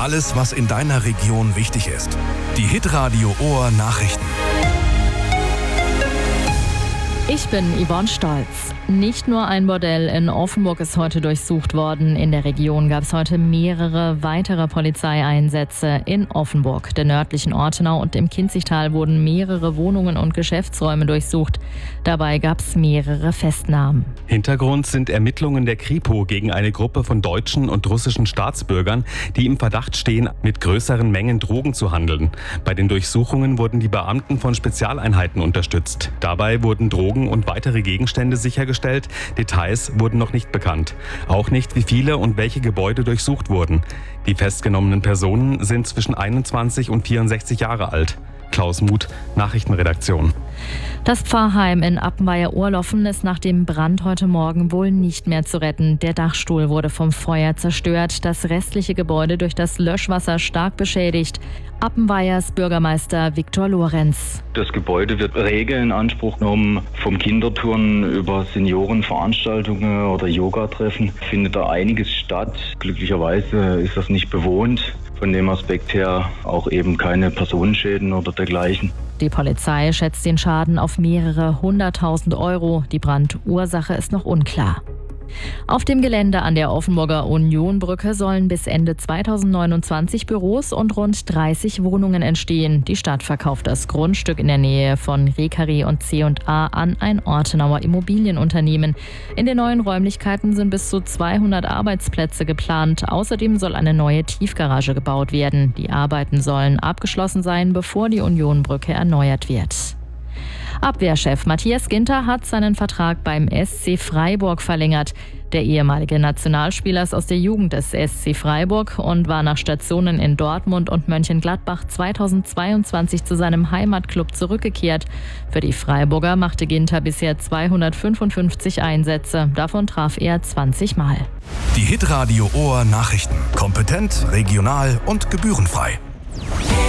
Alles, was in deiner Region wichtig ist. Die Hitradio Ohr Nachrichten. Ich bin Yvonne Stolz. Nicht nur ein Bordell in Offenburg ist heute durchsucht worden. In der Region gab es heute mehrere weitere Polizeieinsätze in Offenburg, der nördlichen Ortenau und im Kinzigtal wurden mehrere Wohnungen und Geschäftsräume durchsucht. Dabei gab es mehrere Festnahmen. Hintergrund sind Ermittlungen der Kripo gegen eine Gruppe von deutschen und russischen Staatsbürgern, die im Verdacht stehen, mit größeren Mengen Drogen zu handeln. Bei den Durchsuchungen wurden die Beamten von Spezialeinheiten unterstützt. Dabei wurden Drogen und weitere Gegenstände sichergestellt. Details wurden noch nicht bekannt. Auch nicht, wie viele und welche Gebäude durchsucht wurden. Die festgenommenen Personen sind zwischen 21 und 64 Jahre alt. Klaus Muth, Nachrichtenredaktion. Das Pfarrheim in Appenweier-Ohrloffen ist nach dem Brand heute Morgen wohl nicht mehr zu retten. Der Dachstuhl wurde vom Feuer zerstört, das restliche Gebäude durch das Löschwasser stark beschädigt. Appenweiers Bürgermeister Viktor Lorenz. Das Gebäude wird rege in Anspruch genommen. Vom Kinderturnen über Seniorenveranstaltungen oder Yogatreffen findet da einiges statt. Glücklicherweise ist das nicht bewohnt. Von dem Aspekt her auch eben keine Personenschäden oder dergleichen. Die Polizei schätzt den Schaden auf mehrere 100.000 Euro. Die Brandursache ist noch unklar. Auf dem Gelände an der Offenburger Unionbrücke sollen bis Ende 2029 Büros und rund 30 Wohnungen entstehen. Die Stadt verkauft das Grundstück in der Nähe von Rekarie und C&A an ein Ortenauer Immobilienunternehmen. In den neuen Räumlichkeiten sind bis zu 200 Arbeitsplätze geplant. Außerdem soll eine neue Tiefgarage gebaut werden. Die Arbeiten sollen abgeschlossen sein, bevor die Unionbrücke erneuert wird. Abwehrchef Matthias Ginter hat seinen Vertrag beim SC Freiburg verlängert. Der ehemalige Nationalspieler ist aus der Jugend des SC Freiburg und war nach Stationen in Dortmund und Mönchengladbach 2022 zu seinem Heimatclub zurückgekehrt. Für die Freiburger machte Ginter bisher 255 Einsätze. Davon traf er 20 Mal. Die Hitradio Ohr Nachrichten. Kompetent, regional und gebührenfrei.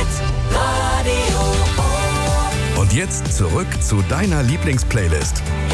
Und jetzt zurück zu deiner Lieblingsplaylist.